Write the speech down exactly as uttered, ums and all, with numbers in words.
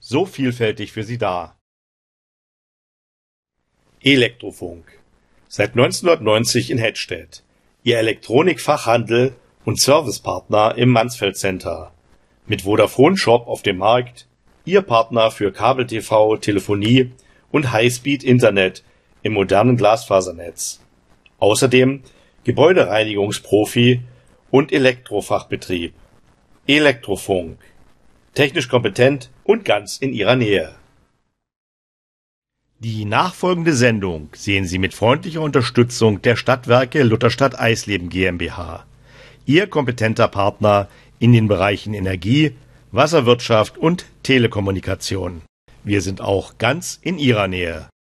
so vielfältig für Sie dar. Elektrofunk. Seit neunzehnhundertneunzig in Hettstedt. Ihr Elektronikfachhandel und Servicepartner im Mansfeld Center. Mit Vodafone Shop auf dem Markt, Ihr Partner für Kabel-T V, Telefonie und Highspeed-Internet im modernen Glasfasernetz. Außerdem Gebäudereinigungsprofi und Elektrofachbetrieb. Elektrofunk. Technisch kompetent und ganz in Ihrer Nähe. Die nachfolgende Sendung sehen Sie mit freundlicher Unterstützung der Stadtwerke Lutherstadt Eisleben GmbH. Ihr kompetenter Partner in den Bereichen Energie, Wasserwirtschaft und Telekommunikation. Wir sind auch ganz in Ihrer Nähe.